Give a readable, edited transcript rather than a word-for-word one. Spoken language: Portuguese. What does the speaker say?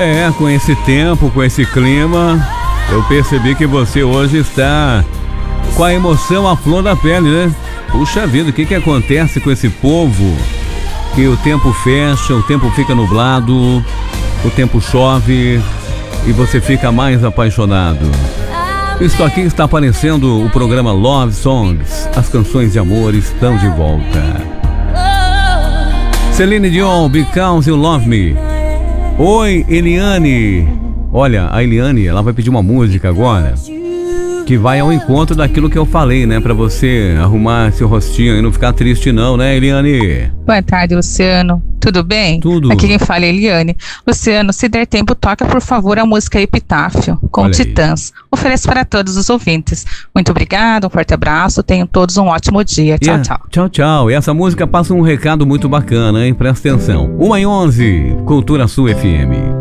Com esse tempo, com esse clima, eu percebi que você hoje está com a emoção à flor da pele, né? Puxa vida, o que acontece com esse povo? Que o tempo fecha, o tempo fica nublado, o tempo chove e você fica mais apaixonado. Isso aqui está aparecendo o programa Love Songs. As canções de amor estão de volta. Celine Dion, Because You Love Me. Oi, Eliane. Olha, a Eliane, ela vai pedir uma música agora que vai ao encontro daquilo que eu falei, né? Pra você arrumar seu rostinho e não ficar triste não, né, Eliane? Boa tarde, Luciano. Tudo bem? Tudo. Aqui quem fala é Eliane. Luciano, se der tempo, toca por favor a música Epitáfio, com Olha Titãs. Ofereço para todos os ouvintes. Muito obrigado, um forte abraço, tenham todos um ótimo dia. Tchau, tchau. Tchau, tchau. E essa música passa um recado muito bacana, hein? Presta atenção. 1h11, Cultura Sul FM.